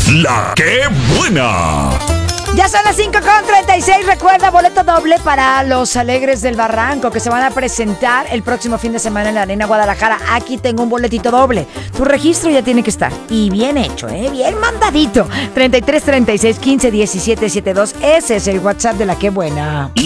La que buena. Ya son las 5:36. Recuerda, boleto doble para los Alegres del Barranco que se van a presentar el próximo fin de semana en la Arena Guadalajara. Aquí tengo un boletito doble. Tu registro ya tiene que estar. Y bien hecho, bien mandadito. 33 36 15 17 72. Ese es el WhatsApp de La que buena.